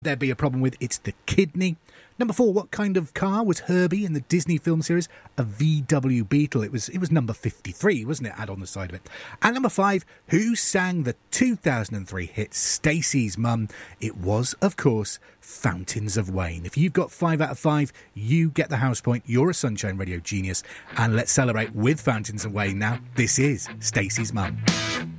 there be a problem with? It's the kidney. Number 4, what kind of car was Herbie in the Disney film series? A VW Beetle. It was number 53, wasn't it? Add on the side of it. And number 5, who sang the 2003 hit Stacey's Mum? It was, of course, Fountains of Wayne. If you've got 5 out of 5, you get the house point. You're a Sunshine Radio genius. And let's celebrate with Fountains of Wayne now. This is Stacey's Mum.